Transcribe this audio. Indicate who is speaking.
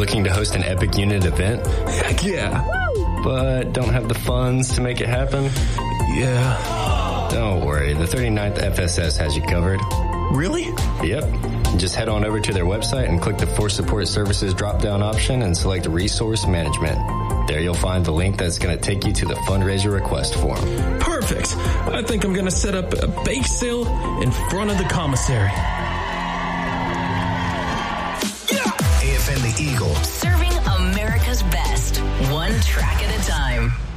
Speaker 1: Looking to host an Epic Unit event?
Speaker 2: Heck yeah.
Speaker 1: But don't have the funds to make it happen?
Speaker 2: Yeah.
Speaker 1: Don't worry, the 39th FSS has you covered.
Speaker 2: Really?
Speaker 1: Yep. Just head on over to their website and click the Force Support Services drop-down option and select Resource Management. There you'll find the link that's going to take you to the fundraiser request form.
Speaker 2: Perfect. I think I'm going to set up a bake sale in front of the commissary.
Speaker 3: AFN The Eagle.
Speaker 4: Serving America's best, one track at a time.